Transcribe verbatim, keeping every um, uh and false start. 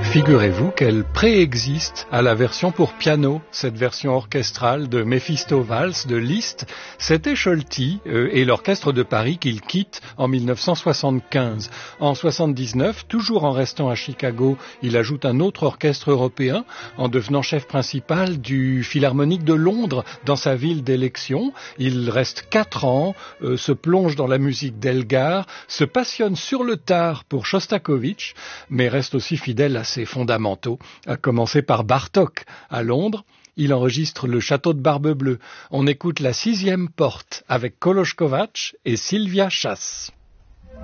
Figurez-vous qu'elle préexiste à la version pour piano, cette version orchestrale de Méphisto Valse de Liszt. C'était Scholti euh, et l'orchestre de Paris qu'il quitte en mille neuf cent soixante-quinze. En soixante-dix-neuf, toujours en restant à Chicago, il ajoute un autre orchestre européen en devenant chef principal du Philharmonique de Londres dans sa ville d'élection. Il reste quatre ans, euh, se plonge dans la musique d'Elgar, se passionne sur le tard pour Shostakovich, mais reste aussi fidèle à ses fondamentaux, à commencer par Bartók. À Londres, il enregistre le Château de Barbe-Bleue. On écoute la sixième porte avec Kolosz Kovács et Sylvia Chass.